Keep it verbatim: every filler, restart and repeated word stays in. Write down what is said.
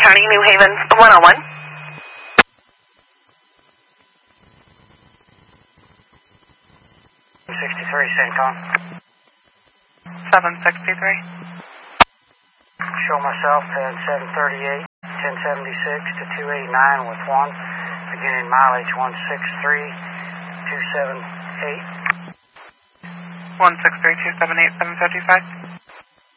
County, New Haven, one oh one. sixty-three, Centcon. seven sixty-three. Show myself at seven thirty-eight, ten seventy-six to two eighty-nine with one. Beginning mileage one six three two seven eight. one six three two seven eight, seven fifty-five.